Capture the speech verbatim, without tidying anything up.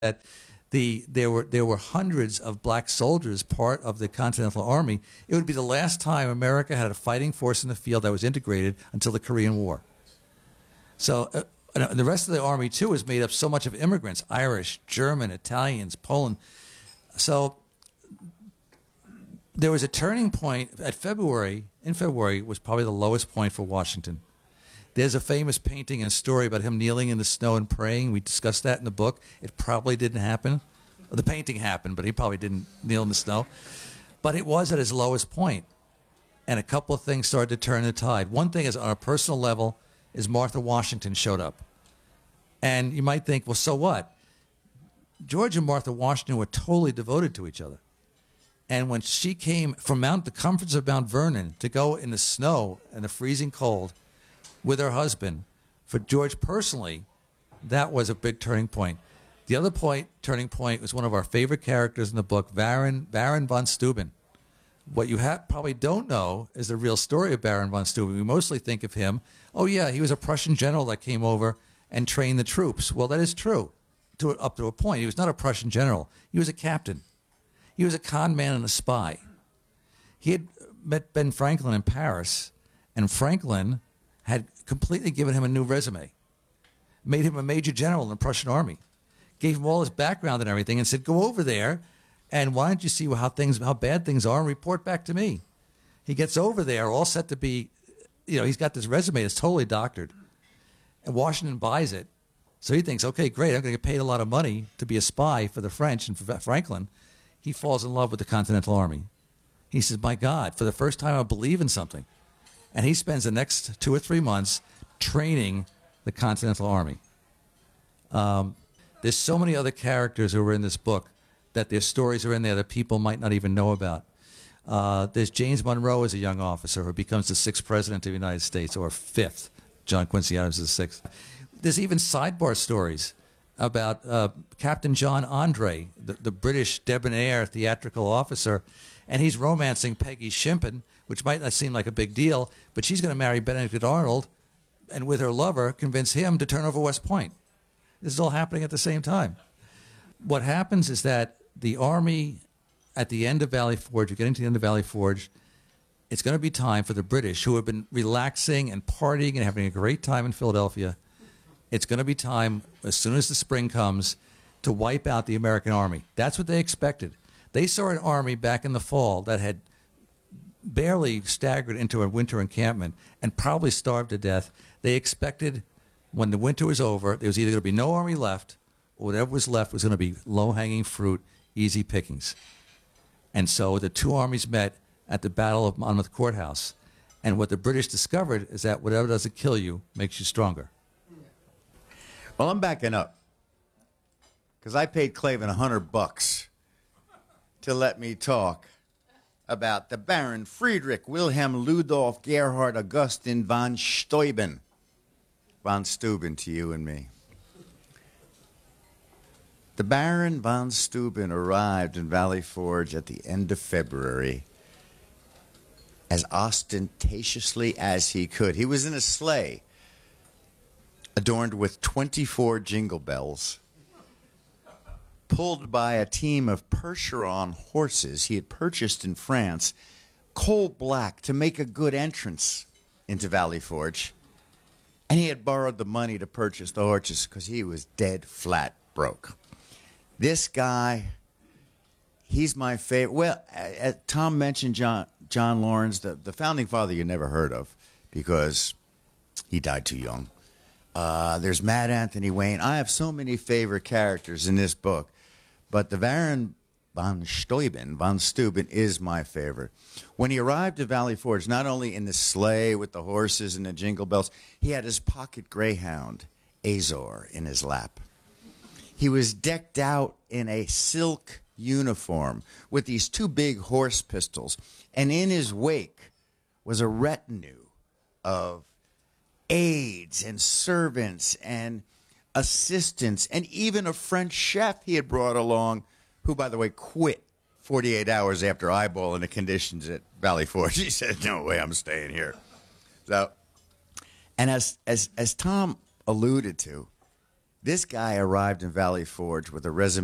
that the there were there were hundreds of black soldiers part of the Continental Army. It would be the last time America had a fighting force in the field that was integrated until the Korean War. So uh, and the rest of the army too was made up so much of immigrants: Irish, German, Italians, Poland. So there was a turning point at February. In February was probably the lowest point for Washington. There's a famous painting and story about him kneeling in the snow and praying. We discussed that in the book. It probably didn't happen. The painting happened, but he probably didn't kneel in the snow. But it was at his lowest point. And a couple of things started to turn the tide. One thing is, on a personal level, is Martha Washington showed up. And you might think, well, so what? George and Martha Washington were totally devoted to each other. And when she came from Mount, the comforts of Mount Vernon to go in the snow and the freezing cold with her husband, for George personally, that was a big turning point. The other point, turning point, was one of our favorite characters in the book, Baron, Baron von Steuben. What you ha- probably don't know is the real story of Baron von Steuben. We mostly think of him, oh yeah, he was a Prussian general that came over and trained the troops. Well, that is true, to up to a point. He was not a Prussian general. He was a captain. He was a con man and a spy. He had met Ben Franklin in Paris, and Franklin had completely given him a new resume, made him a major general in the Prussian army, gave him all his background and everything, and said, go over there, and why don't you see how things, how bad things are, and report back to me. He gets over there, all set to be, you know, he's got this resume that's totally doctored, and Washington buys it. So he thinks, okay, great, I'm going to get paid a lot of money to be a spy for the French and for Franklin. He falls in love with the Continental Army. He says, my God, for the first time I believe in something. And he spends the next two or three months training the Continental Army. Um, there's so many other characters who are in this book that their stories are in there that people might not even know about. Uh, there's James Monroe as a young officer who becomes the sixth president of the United States, or fifth. John Quincy Adams is the sixth. There's even sidebar stories about uh, Captain John Andre, the, the British debonair theatrical officer, and he's romancing Peggy Shimpin, which might not seem like a big deal, but she's going to marry Benedict Arnold and with her lover convince him to turn over West Point. This is all happening at the same time. What happens is that the Army, at the end of Valley Forge, you're getting to the end of Valley Forge, it's going to be time for the British, who have been relaxing and partying and having a great time in Philadelphia, it's going to be time, as soon as the spring comes, to wipe out the American Army. That's what they expected. They saw an army back in the fall that had barely staggered into a winter encampment and probably starved to death. They expected when the winter was over, there was either going to be no army left, or whatever was left was going to be low-hanging fruit, easy pickings. And so the two armies met at the Battle of Monmouth Courthouse. And what the British discovered is that whatever doesn't kill you makes you stronger. Well, I'm backing up because I paid Clavin a hundred bucks to let me talk about the Baron Friedrich Wilhelm Ludolf Gerhard Augustin von Steuben. Von Steuben to you and me. The Baron von Steuben arrived in Valley Forge at the end of February as ostentatiously as he could. He was in a sleigh adorned with twenty-four jingle bells, pulled by a team of Percheron horses he had purchased in France, coal black, to make a good entrance into Valley Forge. And he had borrowed the money to purchase the horses because he was dead flat broke. This guy, he's my favorite. Well, uh, Tom mentioned John, John Laurens, the, the founding father you never heard of because he died too young. Uh, there's Mad Anthony Wayne. I have so many favorite characters in this book, but the Baron von Steuben, von Steuben is my favorite. When he arrived at Valley Forge, not only in the sleigh with the horses and the jingle bells, he had his pocket greyhound, Azor, in his lap. He was decked out in a silk uniform with these two big horse pistols, and in his wake was a retinue of aides and servants and assistants and even a French chef he had brought along, who, by the way, quit forty-eight hours after eyeballing the conditions at Valley Forge. He said, no way, I'm staying here. So, and as as as Tom alluded to, This guy arrived in Valley Forge with a resume